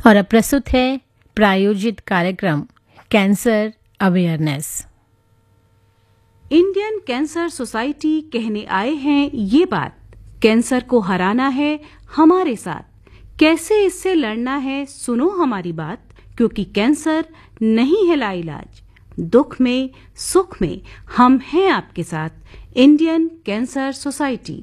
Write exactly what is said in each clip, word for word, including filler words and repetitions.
और अब प्रस्तुत है प्रायोजित कार्यक्रम cancer awareness. Indian cancer society कहने आए हैं ये बात, कैंसर को हराना है हमारे साथ, कैसे इससे लड़ना है सुनो हमारी बात, क्योंकि कैंसर नहीं है लाइलाज, दुख में सुख में हम हैं आपके साथ। Indian cancer society.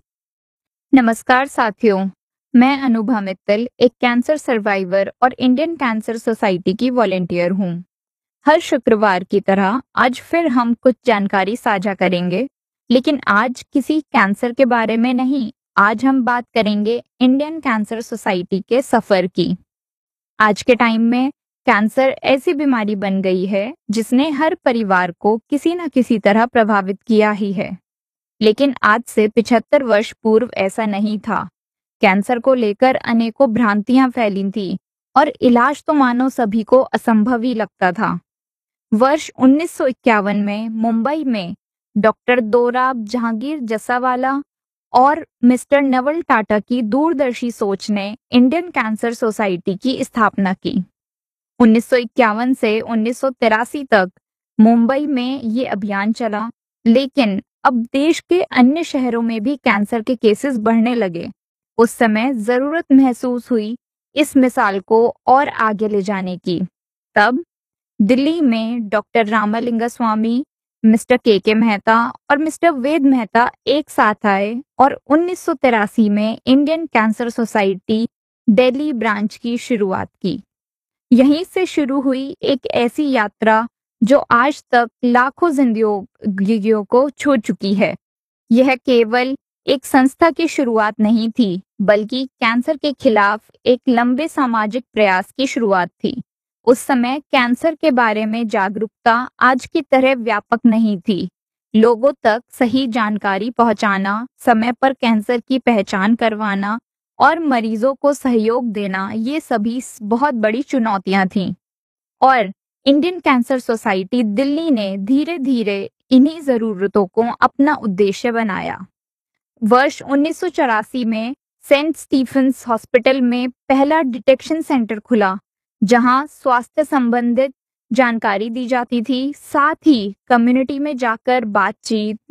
नमस्कार साथियों, मैं अनुभा मित्तल एक कैंसर सर्वाइवर और इंडियन कैंसर सोसाइटी की वॉलेंटियर हूँ। हर शुक्रवार की तरह आज फिर हम कुछ जानकारी साझा करेंगे, लेकिन आज किसी कैंसर के बारे में नहीं, आज हम बात करेंगे इंडियन कैंसर सोसाइटी के सफर की। आज के टाइम में कैंसर ऐसी बीमारी बन गई है जिसने हर परिवार को किसी न किसी तरह प्रभावित किया ही है, लेकिन आज से पिछहत्तर वर्ष पूर्व ऐसा नहीं था। कैंसर को लेकर अनेकों भ्रांतियां फैली थी और इलाज तो मानो सभी को असंभव ही लगता था। वर्ष उन्नीस सौ इक्यावन में मुंबई में डॉक्टर दोराब जहांगीर जसावाला और मिस्टर नवल टाटा की दूरदर्शी सोच ने इंडियन कैंसर सोसाइटी की स्थापना की। उन्नीस सौ इक्यावन से उन्नीस सौ तिरासी तक मुंबई में ये अभियान चला, लेकिन अब देश के अन्य शहरों में भी कैंसर के केसेस बढ़ने लगे। उस समय जरूरत महसूस हुई इस मिसाल को और आगे ले जाने की। तब दिल्ली में डॉक्टर रामालिंगा स्वामी, मिस्टर के के मेहता और मिस्टर वेद मेहता एक साथ आए और उन्नीस सौ तिरासी में Indian cancer society Delhi branch की शुरुआत की। यहीं से शुरू हुई एक ऐसी यात्रा जो आज तक लाखों जिंदगियों को छू चुकी है। यह केवल एक संस्था की शुरुआत नहीं थी, बल्कि कैंसर के खिलाफ एक लंबे सामाजिक प्रयास की शुरुआत थी। उस समय कैंसर के बारे में जागरूकता आज की तरह व्यापक नहीं थी। लोगों तक सही जानकारी पहुंचाना, समय पर कैंसर की पहचान करवाना और मरीजों को सहयोग देना, ये सभी बहुत बड़ी चुनौतियां थीं। और इंडियन कैंसर सोसाइटी दिल्ली ने धीरे धीरे इन्हीं जरूरतों को अपना उद्देश्य बनाया। वर्ष उन्नीस सौ चौरासी में सेंट स्टीफेंस हॉस्पिटल में पहला डिटेक्शन सेंटर खुला, जहां स्वास्थ्य संबंधित जानकारी दी जाती थी। साथ ही कम्युनिटी में जाकर बातचीत,